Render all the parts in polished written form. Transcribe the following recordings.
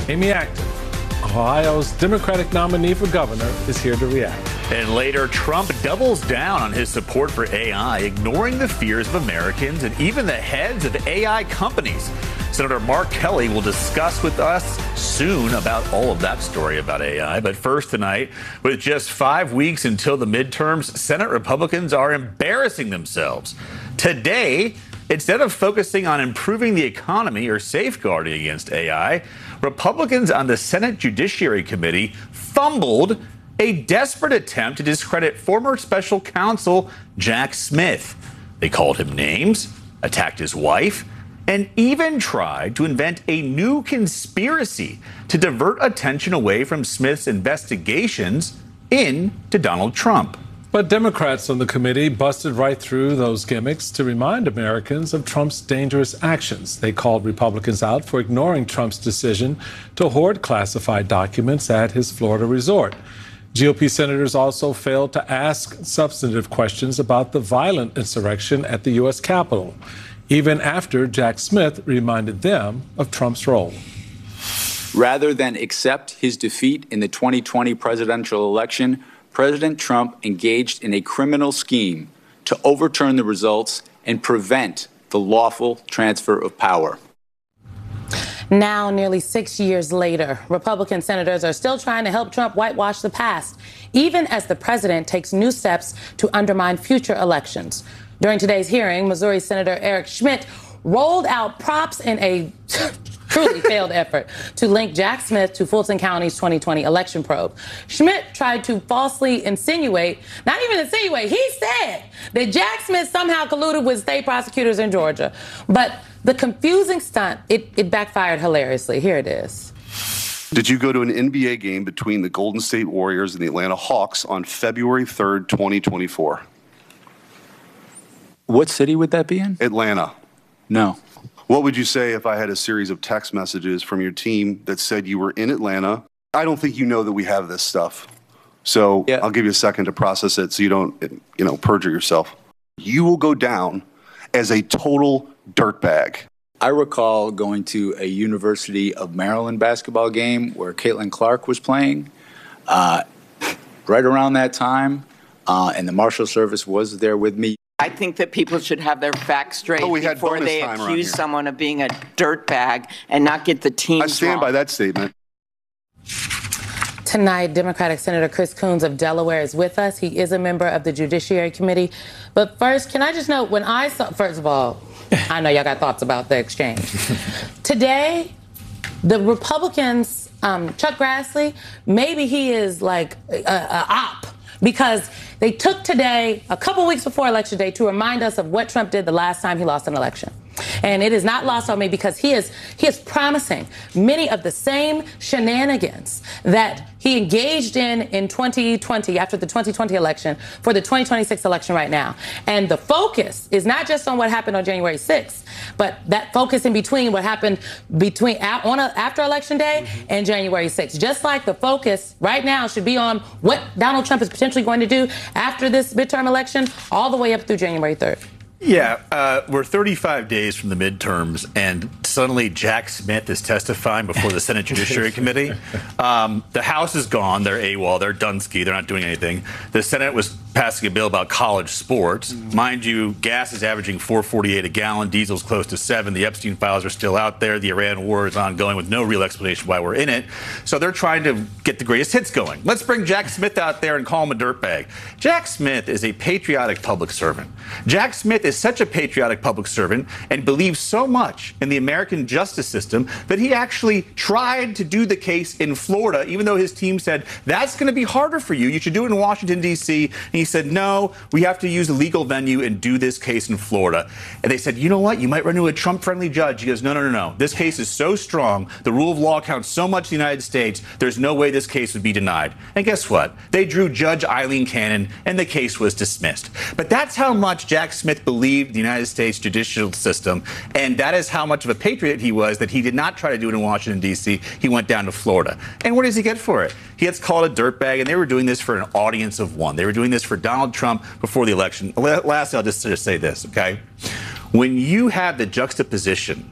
Amy Acton, Ohio's Democratic nominee for governor, is here to react. And later, Trump doubles down on his support for AI, ignoring the fears of Americans and even the heads of AI companies. Senator Mark Kelly will discuss with us soon about all of that story about AI. But first tonight, with just 5 weeks until the midterms, Senate Republicans are embarrassing themselves. Today, instead of focusing on improving the economy or safeguarding against AI, Republicans on the Senate Judiciary Committee fumbled a desperate attempt to discredit former special counsel Jack Smith. They called him names, attacked his wife, and even tried to invent a new conspiracy to divert attention away from Smith's investigations into Donald Trump. But Democrats on the committee busted right through those gimmicks to remind Americans of Trump's dangerous actions. They called Republicans out for ignoring Trump's decision to hoard classified documents at his Florida resort. GOP senators also failed to ask substantive questions about the violent insurrection at the U.S. Capitol, even after Jack Smith reminded them of Trump's role. Rather than accept his defeat in the 2020 presidential election, President Trump engaged in a criminal scheme to overturn the results and prevent the lawful transfer of power. Now, nearly 6 years later, Republican senators are still trying to help Trump whitewash the past, even as the president takes new steps to undermine future elections. During today's hearing, Missouri Senator Eric Schmitt rolled out props in a truly failed effort to link Jack Smith to Fulton County's 2020 election probe. Schmitt tried to falsely insinuate, not even insinuate, he said that Jack Smith somehow colluded with state prosecutors in Georgia. But the confusing stunt, it backfired hilariously. Here it is. Did you go to an NBA game between the Golden State Warriors and the Atlanta Hawks on February 3rd, 2024? What city would that be in? Atlanta. No. What would you say if I had a series of text messages from your team that said you were in Atlanta? I don't think you know that we have this stuff. So yeah. I'll give you a second to process it so you don't, perjure yourself. You will go down as a total dirtbag. I recall going to a University of Maryland basketball game where Caitlin Clark was playing right around that time, and the Marshal Service was there with me. I think that people should have their facts straight before they accuse someone of being a dirtbag and not get the teams wrong. I stand by that statement. Tonight, Democratic Senator Chris Coons of Delaware is with us. He is a member of the Judiciary Committee. But first, can I just note, when I saw, first of all, I know y'all got thoughts about the exchange. Today, the Republicans, Chuck Grassley, maybe he is like a op, because they took today, a couple weeks before Election Day, to remind us of what Trump did the last time he lost an election. And it is not lost on me because he is promising many of the same shenanigans that he engaged in 2020, after the 2020 election, for the 2026 election right now. And the focus is not just on what happened on January 6th, but that focus in between what happened after Election Day and January 6th. Just like the focus right now should be on what Donald Trump is potentially going to do after this midterm election, all the way up through January 3rd. Yeah, we're 35 days from the midterms, and suddenly Jack Smith is testifying before the Senate Judiciary Committee. The House is gone. They're AWOL. They're Dunsky. They're not doing anything. The Senate was passing a bill about college sports. Mind you, gas is averaging $4.48 a gallon. Diesel's close to $7. The Epstein files are still out there. The Iran war is ongoing with no real explanation why we're in it. So they're trying to get the greatest hits going. Let's bring Jack Smith out there and call him a dirtbag. Jack Smith is a patriotic public servant. Jack Smith is such a patriotic public servant and believes so much in the American justice system that he actually tried to do the case in Florida, even though his team said, that's going to be harder for you. You should do it in Washington, D.C. And he said, no, we have to use a legal venue and do this case in Florida. And they said, you know what? You might run into a Trump-friendly judge. He goes, no. This case is so strong. The rule of law counts so much in the United States. There's no way this case would be denied. And guess what? They drew Judge Eileen Cannon, and the case was dismissed. But that's how much Jack Smith believed the United States judicial system, and that is how much of a patriot he was, that he did not try to do it in Washington, D.C. He went down to Florida. And what does he get for it? He gets called a dirtbag, and they were doing this for an audience of one. They were doing this for Donald Trump before the election. Lastly, I'll just say this, okay? When you have the juxtaposition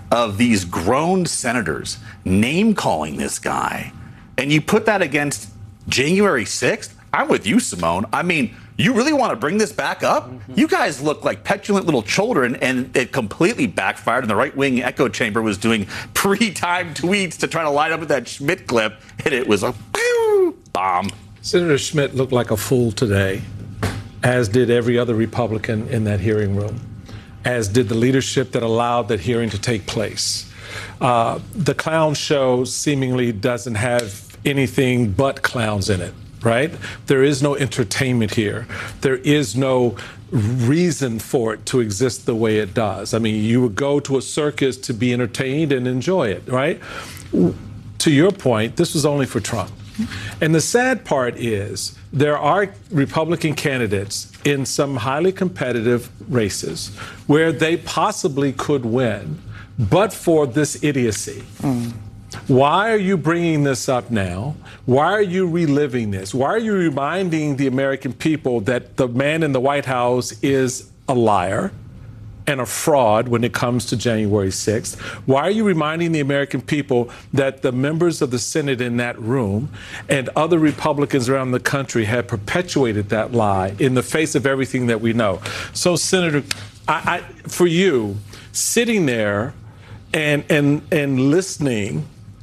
of these grown senators name-calling this guy, and you put that against January 6th, I'm with you, Simone. I mean, you really want to bring this back up? You guys look like petulant little children, and it completely backfired. And the right-wing echo chamber was doing pre-timed tweets to try to line up with that Schmidt clip, and it was a bomb. Senator Schmidt looked like a fool today, as did every other Republican in that hearing room, as did the leadership that allowed that hearing to take place. The clown show seemingly doesn't have anything but clowns in it. Right? There is no entertainment here. There is no reason for it to exist the way it does. I mean, you would go to a circus to be entertained and enjoy it, right? To your point, this was only for Trump. And the sad part is there are Republican candidates in some highly competitive races where they possibly could win, but for this idiocy. Why are you bringing this up now? Why are you reliving this? Why are you reminding the American people that the man in the White House is a liar and a fraud when it comes to January 6th? Why are you reminding the American people that the members of the Senate in that room and other Republicans around the country have perpetuated that lie in the face of everything that we know? So, Senator, for you, sitting there and listening,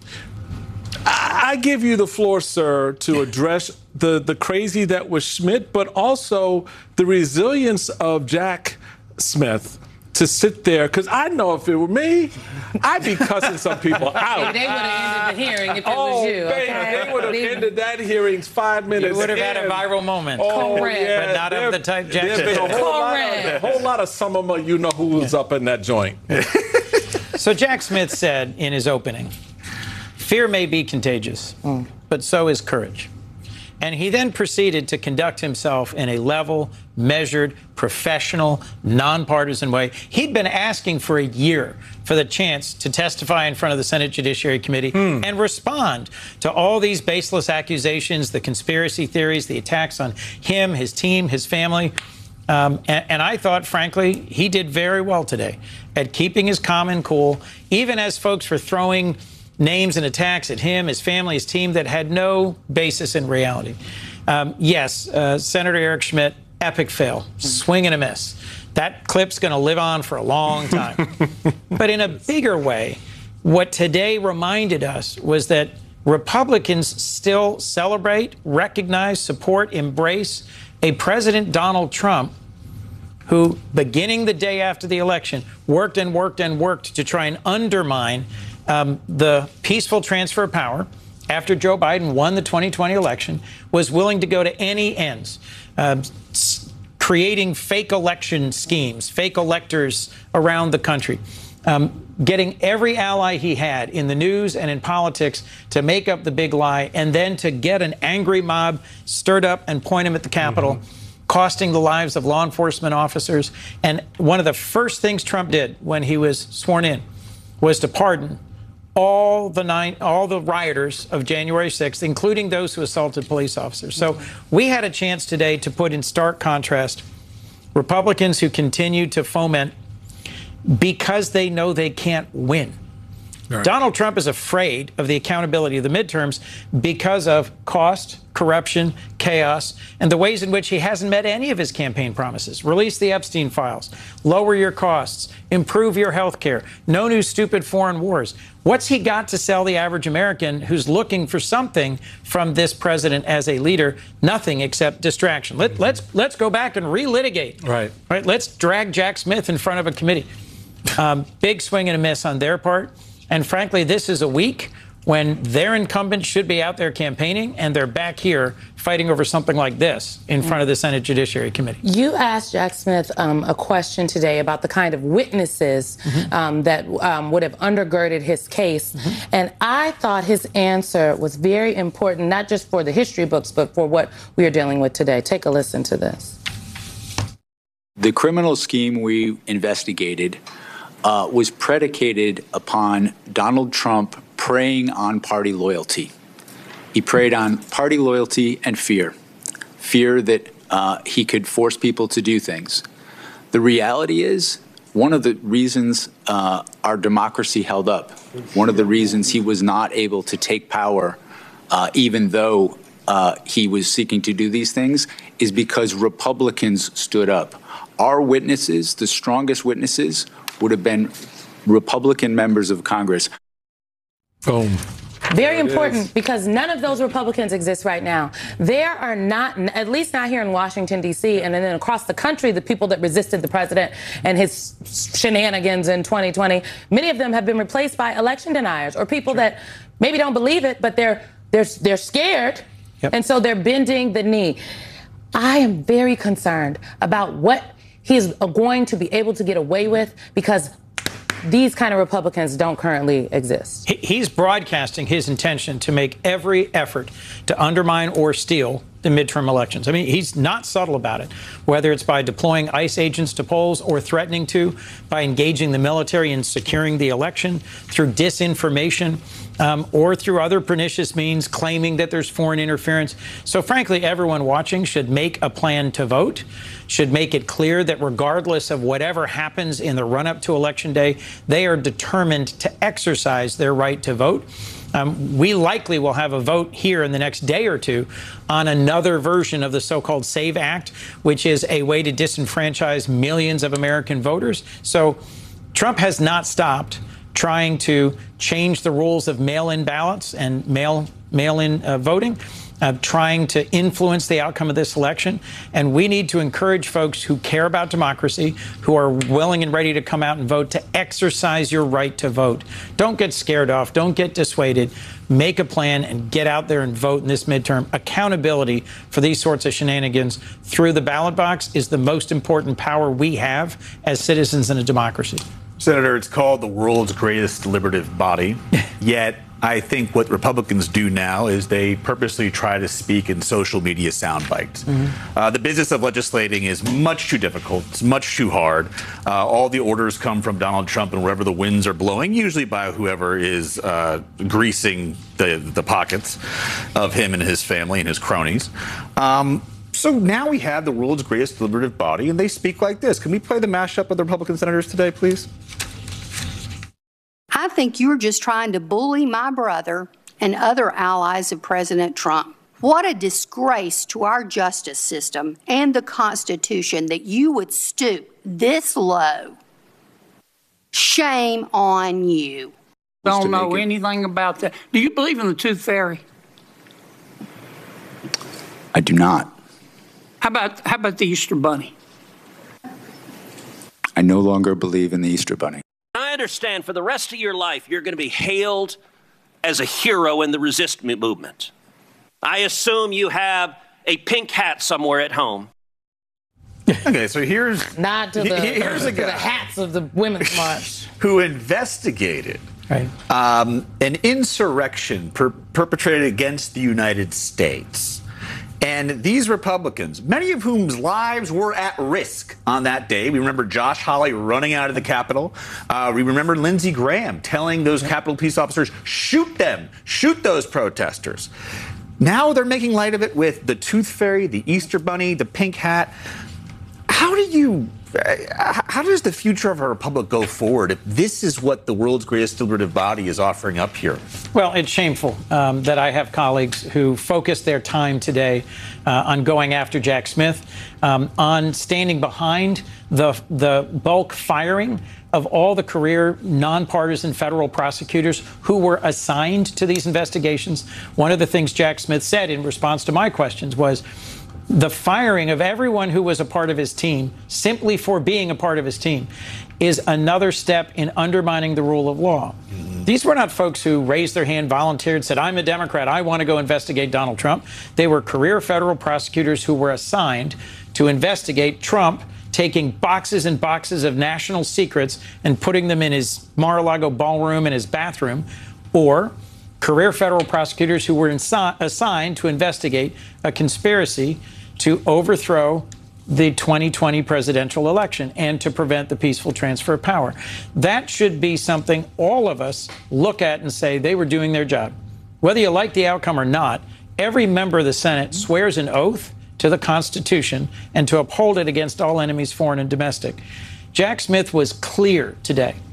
I give you the floor, sir, to address the crazy that was Schmidt, but also the resilience of Jack Smith to sit there. Because I know if it were me, I'd be cussing some people out. They would have ended the hearing if it was you. They would have ended that hearing 5 minutes. You would have had a viral moment. Correct. Yeah, but not of the type Jack Smith. There's been a whole lot of some of them, you know who was up in that joint. So Jack Smith said in his opening, fear may be contagious, but so is courage. And he then proceeded to conduct himself in a level, measured, professional, nonpartisan way. He'd been asking for a year for the chance to testify in front of the Senate Judiciary Committee and respond to all these baseless accusations, the conspiracy theories, the attacks on him, his team, his family. And I thought, frankly, he did very well today at keeping his calm and cool, even as folks were throwing names and attacks at him, his family, his team that had no basis in reality. Yes, Senator Eric Schmidt, epic fail, swing and a miss. That clip's going to live on for a long time. But in a bigger way, what today reminded us was that Republicans still celebrate, recognize, support, embrace a President Donald Trump who, beginning the day after the election, worked and worked and worked to try and undermine the peaceful transfer of power after Joe Biden won the 2020 election, was willing to go to any ends, creating fake election schemes, fake electors around the country, getting every ally he had in the news and in politics to make up the big lie, and then to get an angry mob stirred up and point him at the Capitol, costing the lives of law enforcement officers. And one of the first things Trump did when he was sworn in was to pardon all the rioters of January 6th, including those who assaulted police officers. So we had a chance today to put in stark contrast Republicans who continue to foment because they know they can't win. Right. Donald Trump is afraid of the accountability of the midterms because of cost, corruption, chaos, and the ways in which he hasn't met any of his campaign promises. Release the Epstein files, lower your costs, improve your health care, no new stupid foreign wars. What's he got to sell the average American who's looking for something from this president as a leader? Nothing except distraction. Let's go back and relitigate. Right. Let's drag Jack Smith in front of a committee. Big swing and a miss on their part. And frankly, this is a week when their incumbent should be out there campaigning, and they're back here fighting over something like this in front of the Senate Judiciary Committee. You asked Jack Smith a question today about the kind of witnesses that would have undergirded his case. And I thought his answer was very important, not just for the history books, but for what we are dealing with today. Take a listen to this. The criminal scheme we investigated was predicated upon Donald Trump preying on party loyalty. He preyed on party loyalty and fear that he could force people to do things. The reality is, one of the reasons our democracy held up. One of the reasons he was not able to take power, even though he was seeking to do these things, is because Republicans stood up. Our witnesses, the strongest witnesses, would have been Republican members of Congress. Boom. Very important, because none of those Republicans exist right now. There are not, at least not here in Washington, D.C., and then across the country, the people that resisted the president and his shenanigans in 2020, many of them have been replaced by election deniers or people that maybe don't believe it, but they're scared, and so they're bending the knee. I am very concerned about what he is going to be able to get away with, because these kind of Republicans don't currently exist. He's broadcasting his intention to make every effort to undermine or steal the midterm elections. I mean, he's not subtle about it, whether it's by deploying ICE agents to polls or threatening to, by engaging the military in securing the election, through disinformation, or through other pernicious means, claiming that there's foreign interference. So frankly, everyone watching should make a plan to vote, should make it clear that regardless of whatever happens in the run-up to Election Day, they are determined to exercise their right to vote. We likely will have a vote here in the next day or two on another version of the so-called SAVE Act, which is a way to disenfranchise millions of American voters. So Trump has not stopped trying to change the rules of mail-in ballots and mail-in voting, trying to influence the outcome of this election. And we need to encourage folks who care about democracy, who are willing and ready to come out and vote, to exercise your right to vote. Don't get scared off. Don't get dissuaded. Make a plan and get out there and vote in this midterm. Accountability for these sorts of shenanigans through the ballot box is the most important power we have as citizens in a democracy. Senator, it's called the world's greatest deliberative body, yet I think what Republicans do now is they purposely try to speak in social media sound bites. The business of legislating is much too difficult. It's much too hard. All the orders come from Donald Trump and wherever the winds are blowing, usually by whoever is greasing the pockets of him and his family and his cronies. So now we have the world's greatest deliberative body, and they speak like this. Can we play the mashup of the Republican senators today, please? I think you're just trying to bully my brother and other allies of President Trump. What a disgrace to our justice system and the Constitution that you would stoop this low. Shame on you. Don't know anything about that. Do you believe in the Tooth Fairy? I do not. How about the Easter Bunny? I no longer believe in the Easter Bunny. I understand for the rest of your life, you're going to be hailed as a hero in the resist movement. I assume you have a pink hat somewhere at home. Okay, so here's a guy to the hats of the Women's March who investigated an insurrection perpetrated against the United States. And these Republicans, many of whose lives were at risk on that day. We remember Josh Hawley running out of the Capitol. We remember Lindsey Graham telling those Capitol police officers, shoot them, shoot those protesters. Now they're making light of it with the Tooth Fairy, the Easter Bunny, the pink hat. How does the future of our republic go forward if this is what the world's greatest deliberative body is offering up here? Well, it's shameful that I have colleagues who focus their time today on going after Jack Smith, on standing behind the bulk firing of all the career nonpartisan federal prosecutors who were assigned to these investigations. One of the things Jack Smith said in response to my questions was, the firing of everyone who was a part of his team, simply for being a part of his team, is another step in undermining the rule of law. These were not folks who raised their hand, volunteered, said, I'm a Democrat, I want to go investigate Donald Trump. They were career federal prosecutors who were assigned to investigate Trump taking boxes and boxes of national secrets and putting them in his Mar-a-Lago ballroom and his bathroom, or career federal prosecutors who were assigned to investigate a conspiracy to overthrow the 2020 presidential election and to prevent the peaceful transfer of power. That should be something all of us look at and say they were doing their job. Whether you like the outcome or not, every member of the Senate swears an oath to the Constitution and to uphold it against all enemies, foreign and domestic. Jack Smith was clear today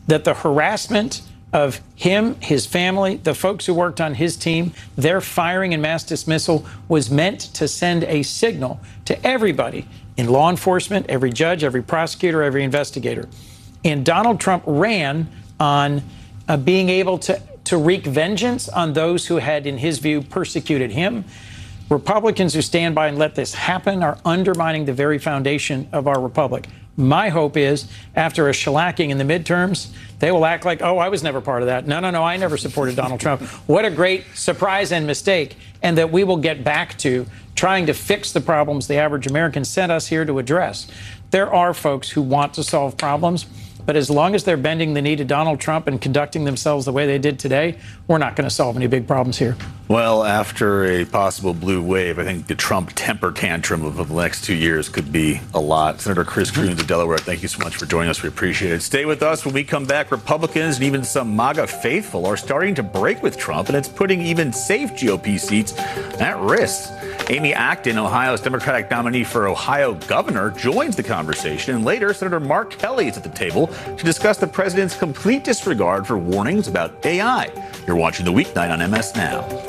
that the harassment of him, his family, the folks who worked on his team, their firing and mass dismissal was meant to send a signal to everybody in law enforcement, every judge, every prosecutor, every investigator. And Donald Trump ran on being able to wreak vengeance on those who had, in his view, persecuted him. Republicans who stand by and let this happen are undermining the very foundation of our republic. My hope is, after a shellacking in the midterms, they will act like, oh, I was never part of that. No, I never supported Donald Trump. What a great surprise and mistake. And that we will get back to trying to fix the problems the average American sent us here to address. There are folks who want to solve problems, but as long as they're bending the knee to Donald Trump and conducting themselves the way they did today, we're not going to solve any big problems here. Well, after a possible blue wave, I think the Trump temper tantrum of the next 2 years could be a lot. Senator Chris Coons of Delaware, thank you so much for joining us. We appreciate it. Stay with us. When we come back, Republicans and even some MAGA faithful are starting to break with Trump, and it's putting even safe GOP seats at risk. Amy Acton, Ohio's Democratic nominee for Ohio governor, joins the conversation. And later, Senator Mark Kelly is at the table to discuss the president's complete disregard for warnings about AI. You're watching The Weeknight on MS Now.